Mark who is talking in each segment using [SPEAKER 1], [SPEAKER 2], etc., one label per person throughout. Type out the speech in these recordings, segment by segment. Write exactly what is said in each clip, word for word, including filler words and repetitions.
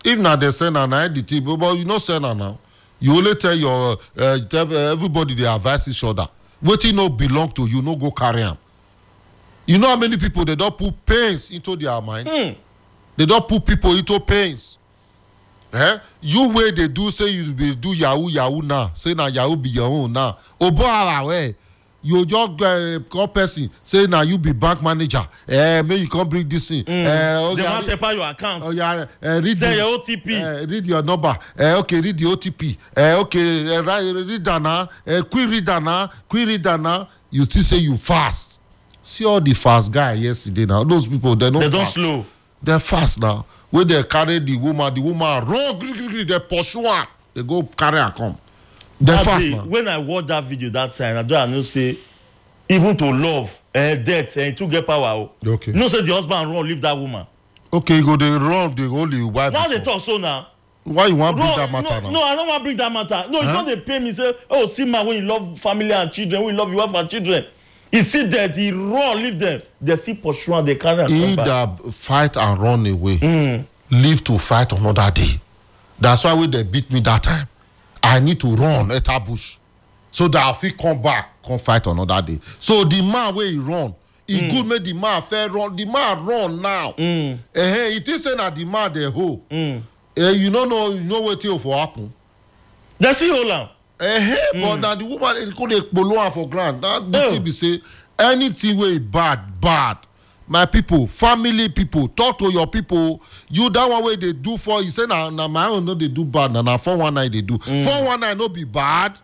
[SPEAKER 1] If not they say na na the thing, but you know say na now. You only tell your uh, tell everybody they advise each other. Wetin no belong to you, no go carry am. You know how many people they don't put pains into their mind?
[SPEAKER 2] Mm.
[SPEAKER 1] They don't put people into pains. Eh? You way they do say you be do yahoo yahoo now. Say na yahoo be your own now. Obo ara way. You just uh, call person say now you be bank manager. Eh, may you come bring this in.
[SPEAKER 2] Mm.
[SPEAKER 1] Uh, okay,
[SPEAKER 2] they want to pay your account.
[SPEAKER 1] Oh yeah, uh, read
[SPEAKER 2] say
[SPEAKER 1] the,
[SPEAKER 2] your O T P.
[SPEAKER 1] Uh, read your number. Uh, okay, read the O T P. Uh, okay, uh, read that now. Uh, quick read that now. Quick read that now. You still say you fast. See all the fast guy yesterday now. Those people they don't.
[SPEAKER 2] They don't
[SPEAKER 1] fast.
[SPEAKER 2] slow.
[SPEAKER 1] They're fast now. When they carry the woman, the woman run, they pursue her. They go carry her come. They're
[SPEAKER 2] that
[SPEAKER 1] fast
[SPEAKER 2] day,
[SPEAKER 1] now.
[SPEAKER 2] when I watched that video that time, I don't know say even to love and uh, death and uh, to get power.
[SPEAKER 1] Okay.
[SPEAKER 2] You know say the husband run leave that woman.
[SPEAKER 1] Okay, you go they run the only wife.
[SPEAKER 2] Now
[SPEAKER 1] before.
[SPEAKER 2] they talk so now.
[SPEAKER 1] Why you want to bring
[SPEAKER 2] No,
[SPEAKER 1] that matter
[SPEAKER 2] no,
[SPEAKER 1] now?
[SPEAKER 2] no, I don't want to bring that matter. No, huh? You know they pay me say, oh, see man, when you love family and children, when you love your wife and children. He see that he run, leave them. They see pursue and they carry and
[SPEAKER 1] He
[SPEAKER 2] come back.
[SPEAKER 1] that fight and run away,
[SPEAKER 2] Mm.
[SPEAKER 1] live to fight another day. That's why when they beat me that time, I need to run at a bush. So that if he come back, come fight another day. So the man where he run, he mm. good make the man fair run. The man run now.
[SPEAKER 2] Mm.
[SPEAKER 1] Uh, hey, it is saying that the man they hold.
[SPEAKER 2] Mm.
[SPEAKER 1] Uh, you don't know, you know what will for happen.
[SPEAKER 2] They see hold on.
[SPEAKER 1] Uh, hey, mm. But now the woman they could below for grand. That the thing be say anything way bad, bad. My people, family people, talk to your people. You that one way they do for you say now na my own no they do bad. Now na four one nine they do. Mm. four one nine no be bad.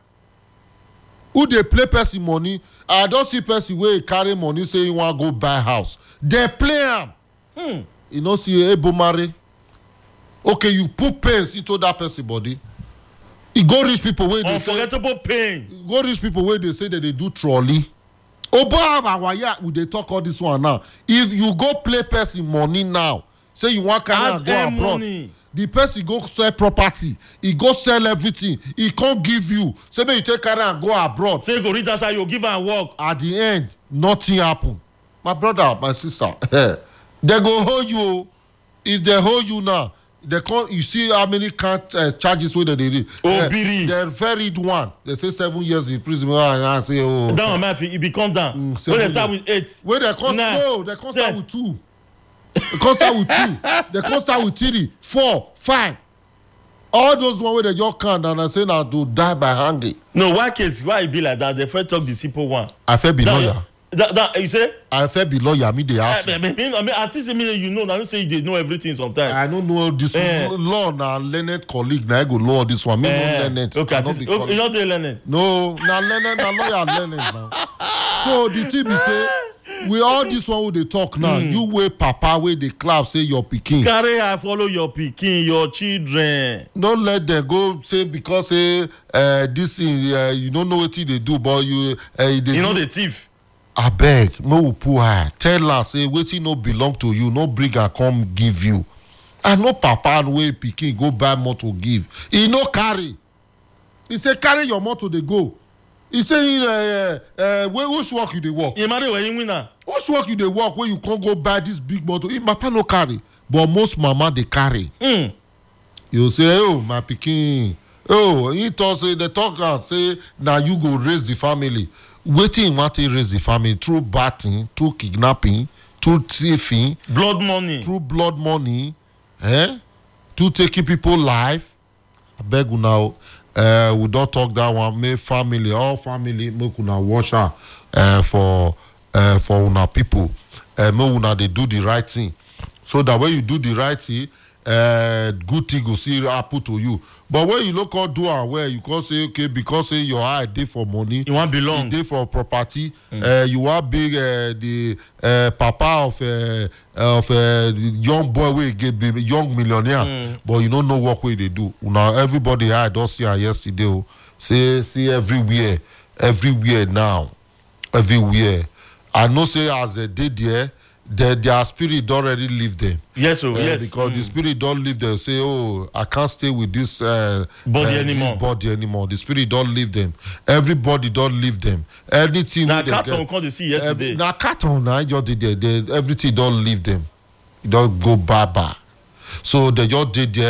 [SPEAKER 1] Who they play person money? I don't see person where carry money say you want to go buy house. They play am.
[SPEAKER 2] Hmm.
[SPEAKER 1] You know see Ebo marry. Okay, you put pains into that person body. You go rich people where they
[SPEAKER 2] unforgettable
[SPEAKER 1] say,
[SPEAKER 2] pain.
[SPEAKER 1] Go rich people where they say that they do trolley. Oba would they talk all this one now? If you go play person money now, say you want carry and go abroad. Money. The person go sell property, he go sell everything, he can't give you. Say maybe you take carry and go abroad.
[SPEAKER 2] Say go read that side, you give and work.
[SPEAKER 1] At the end, nothing happen. My brother, my sister, they go hold you. If they hold you now, they can't. You see how many count uh, charges where they read.
[SPEAKER 2] Oh, Biri.
[SPEAKER 1] They varied one. They say seven years in prison. And I say, oh.
[SPEAKER 2] Down on my feet, it become down. Mm, when they start with eight.
[SPEAKER 1] When they can't nah. no, they can't start with two. They can't start with two. They can't start with three, four, five. All those one where they just can't and I say now to die by hungry.
[SPEAKER 2] No, why case why it be like that? They first talk the simple one.
[SPEAKER 1] I feel be lawyer.
[SPEAKER 2] That, that you say?
[SPEAKER 1] I feel be lawyer. Me they ask.
[SPEAKER 2] I mean, I mean, at least me you know. I don't say they know everything sometimes.
[SPEAKER 1] I don't know this eh. law now. Learned colleague now I go law this one. Me eh. no learned.
[SPEAKER 2] Okay, you not learning.
[SPEAKER 1] No, now learned. Now lawyer learning now. So the thing is say. We all this one who they talk now. Mm. You way papa where they clap say your pikin.
[SPEAKER 2] Carry I follow your pikin, your children.
[SPEAKER 1] Don't let them go say because say uh, this is uh, you don't know what they do, but you uh, they
[SPEAKER 2] you know
[SPEAKER 1] do.
[SPEAKER 2] the thief.
[SPEAKER 1] I beg, no poor her. Tell her say wetin no belong to you, no bring her come give you. I know papa way pikin go buy motor give. He no carry. He say carry your motor they go. He say uh, uh, where which work you dey work?
[SPEAKER 2] You marry when you win now.
[SPEAKER 1] Which work you dey work where you can't go buy this big motor? If papa no carry, but most mama they carry.
[SPEAKER 2] Mm.
[SPEAKER 1] You say, oh my pikin, oh he talk say they talk and say now you go raise the family. Waiting want to raise the family through batting, through kidnapping, through thieving,
[SPEAKER 2] blood money,
[SPEAKER 1] through blood money, eh? Through taking people life. I beg you now. Uh, we don't talk that one. Make family, all family, make una wash her uh, for uh, for una people. Uh, make una they do the right thing, so that when you do the right thing, uh, good thing go see happen to you. But when you look out do and where you can say okay because say your eye dey for money,
[SPEAKER 2] you want belong,
[SPEAKER 1] dey for property, mm. uh, you want big uh, the uh, papa of uh, of uh, young boy wey get baby young millionaire, mm. but you don't know what way they do. Now everybody I don't see her yesterday. Oh, say see everywhere, everywhere now, everywhere. I know say as they did there. The, their spirit don't already leave them.
[SPEAKER 2] Yes, oh, uh, yes.
[SPEAKER 1] Because mm. the spirit don't leave them. Say, oh, I can't stay with this uh,
[SPEAKER 2] body
[SPEAKER 1] uh,
[SPEAKER 2] anymore.
[SPEAKER 1] This body anymore. The spirit don't leave them. Everybody don't leave them. Anything.
[SPEAKER 2] Now, carton come to see yesterday.
[SPEAKER 1] Now, carton, I just did there. Everything don't leave them. It don't go bye bye. So they just did there.